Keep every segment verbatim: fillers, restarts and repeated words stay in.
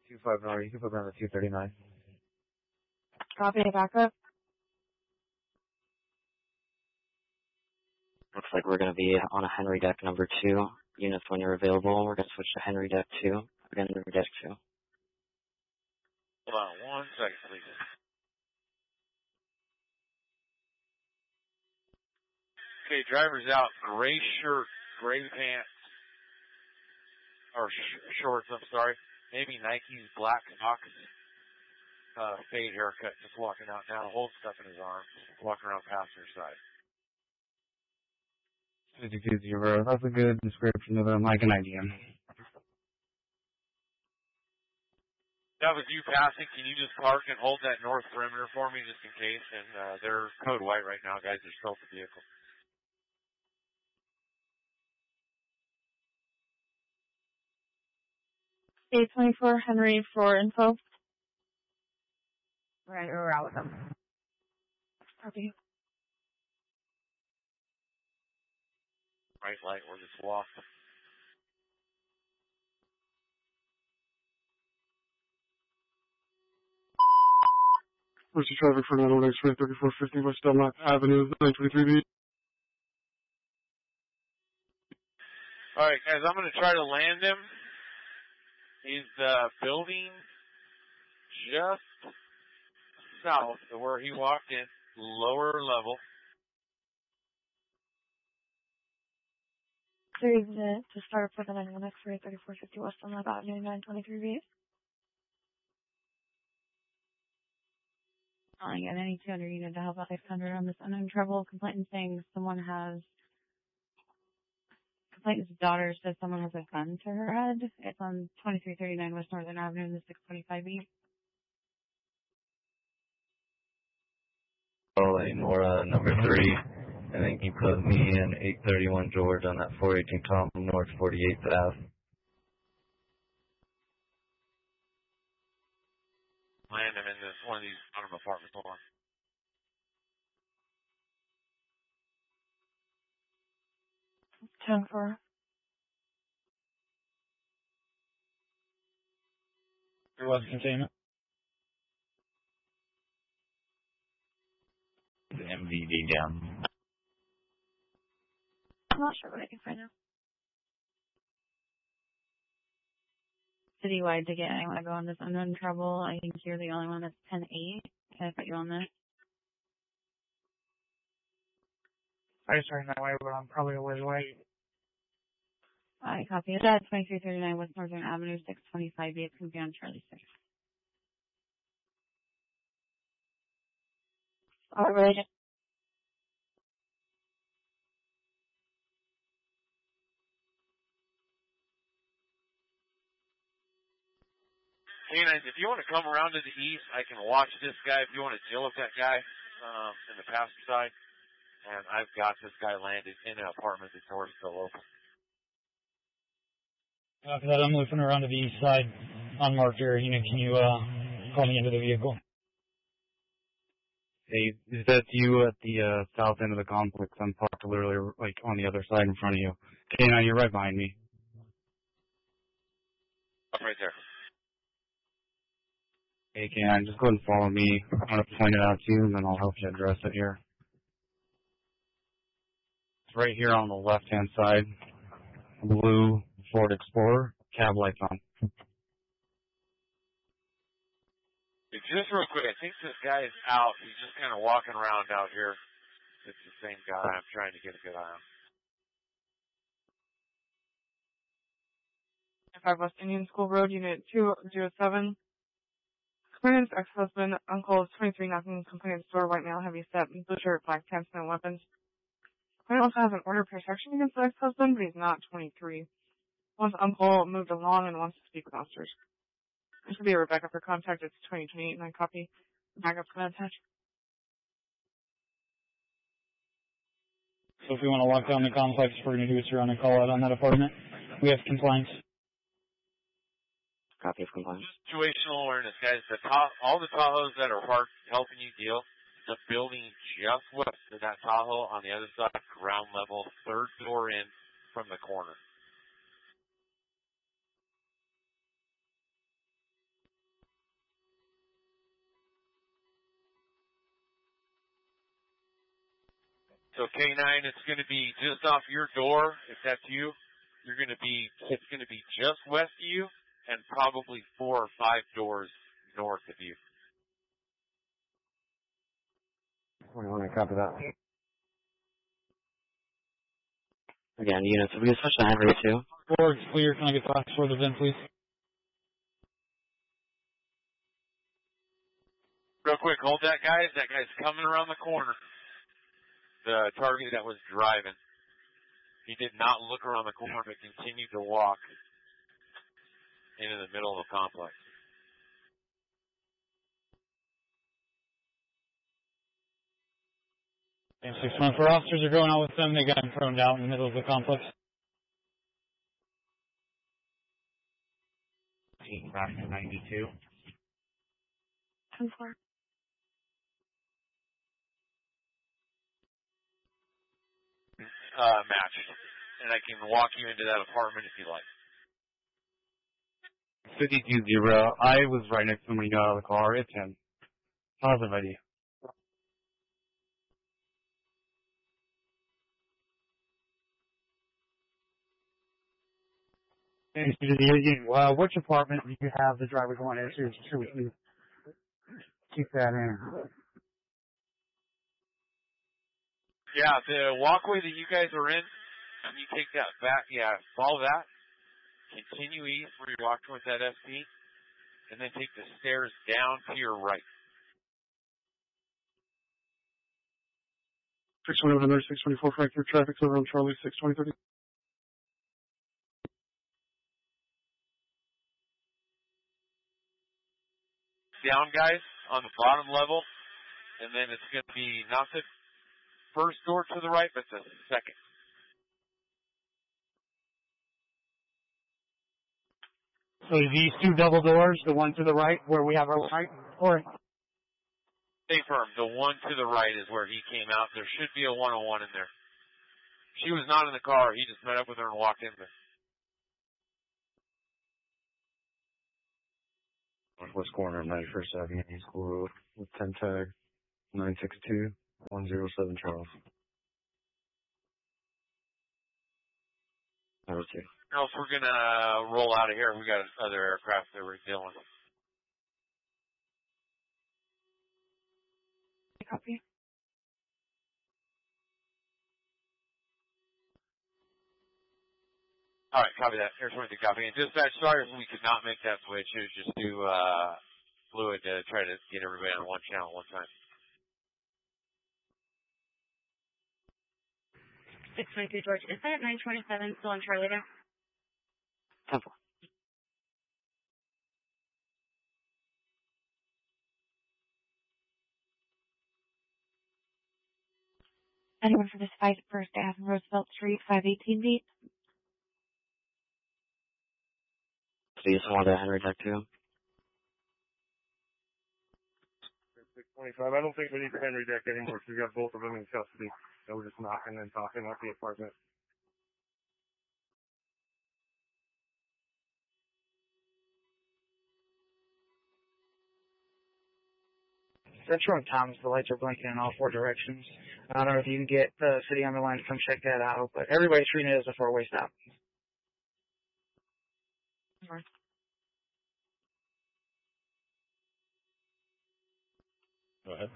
two five nine, you can put me on the two thirty-nine. Copy to backup. Looks like we're going to be on a Henry deck number two. Units, when you're available, we're going to switch to Henry deck two. Again, Henry deck two. Hold on one second, please. Okay, driver's out. Gray shirt, gray pants, or sh- shorts, I'm sorry. Maybe Nike's black socks. Uh, fade haircut, just walking out now. Hold stuff in his arms. Walking around passenger side. fifty-two zero, that's a good description of him. I can I D him. That was you passing. Can you just park and hold that north perimeter for me just in case? And uh, they're code white right now, guys. They're still at the vehicle. eight twenty-four Henry for info. Right, we're out with them. Copy. Right light, we're just lost. Where's the traffic for nine oh X-ray thirty-four fifty West Delmont Avenue, nine twenty-three B? Alright, guys, I'm going to try to land him. He's uh, building just south of where he walked in, lower level. Three minutes to start for the nine one X-ray thirty-four fifty West Delmont Avenue, nine twenty-three B. Calling at any two hundred unit to help out six hundred on this unknown trouble. Complainant saying someone has, complainant's daughter says someone has a gun to her head. It's on twenty-three thirty-nine West Northern Avenue in the six twenty-five B. Oh, Nora number three, and then you put me in eight thirty-one George on that four eighteen Tom North forty-eighth Ave. Land him in this one of these bottom apartments. Hold on. ten four. There was containment. The M V D down. I'm not sure what I can find out. Citywide to get anyone to go on this unknown trouble. I think you're the only one that's ten eight. Can I put you on this? I started that way, but I'm probably a ways away. I copy it. That's twenty-three thirty-nine West Northern Avenue, six twenty-five B. It's going to be on Charlie six. All right. Canines, if you want to come around to the east, I can watch this guy. If you want to deal with that guy um, in the passenger side, and I've got this guy landed in an apartment. The door's still open. After that, I'm looking around to the east side, unmarked area. You know, can you uh, call me into the vehicle? Hey, is that you at the uh, south end of the complex? I'm parked literally like on the other side in front of you. Okay, now you're right behind me. I'm right there. Hey, can just go ahead and follow me. I'm going to point it out to you, and then I'll help you address it here. It's right here on the left-hand side. Blue Ford Explorer, cab lights on. Just real quick, I think this guy is out. He's just kind of walking around out here. It's the same guy. I'm trying to get a good eye on. five West Indian School Road, Unit two oh seven. Complainant's ex-husband, uncle is twenty-three, knocking complainant's door, white male, heavy set, blue shirt, black pants, no weapons. Complainant also has an order of protection against the ex-husband, but he's not twenty-three. Once uncle moved along and wants to speak with officers. This should be a Rebecca for contact. It's twenty twenty-eight, and I copy. Backup's going to attach. So if we want to lock down the complex, we're going to do a surrounding call out on that apartment. We have compliance. Copy of compliance. Situational awareness, guys. The top, all the Tahoes that are parked helping you deal, the building just west of that Tahoe on the other side, ground level, third door in from the corner. So K nine, it's going to be just off your door. If that's you, you're going to be, it's going to be just west of you and probably four or five doors north of you. twenty-one, I copy that. Again, units, if we can switch to Henry two. Four, clear. Can I get the last word of then, please? Real quick, hold that, guys. That guy's coming around the corner. The target that was driving. He did not look around the corner, but continued to walk into the middle of the complex. And six one four officers are going out with them. They got him thrown down in the middle of the complex. Back to ninety-two. ten four. Uh, matched. And I can walk you into that apartment if you like. fifty-two zero. I was right next to him when he got out of the car. It's him. Positive I D. Thanks to the agent. Uh, which apartment do you have the driver going into so we can keep that in? Yeah, the walkway that you guys are in, you take that back, yeah, follow that, continue east where you're walking with that S P, and then take the stairs down to your right. six twenty-one, six twenty-four, fracture traffic over on Charlie, six twenty, thirty. Down, guys, on the bottom level, and then it's going to be not the first door to the right, but the second. So these two double doors, the one to the right where we have our right, or Stay firm. The one to the right is where he came out. There should be a one oh one in there. She was not in the car. He just met up with her and walked in there. Northwest corner of ninety-first Avenue, School Road, with ten tag, nine six two, one zero seven Charles. Number two. Else we're going to roll out of here. We got other aircraft that we're dealing with. Copy. All right, copy that. Air twenty-two copy. And dispatch, sorry if we could not make that switch. It was just too uh, fluid to try to get everybody on one channel at one time. six twenty-two George. Is that nine twenty-seven still on Charlie there? ten four. Anyone for this fight first Ave Roosevelt Street, five eighteen deep? So you just want to Henry Deck two? six twenty-five. I don't think we need the Henry Deck anymore because we got both of them in custody. So we're just knocking and talking at the apartment. Central and Thomas, the lights are blinking in all four directions. I don't know if you can get the city on the line to come check that out, but everybody's treating it as a four-way stop. Go ahead.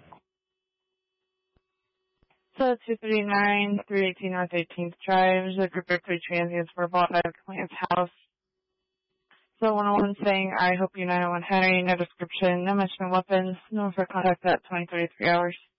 So two thirty-nine, three eighteen North eighteenth Drive. There's a group of three transients were bought by the client's house. So one oh one saying, I hope you nine oh one Henry, no description, no mention of weapons, no for contact at twenty thirty-three hours.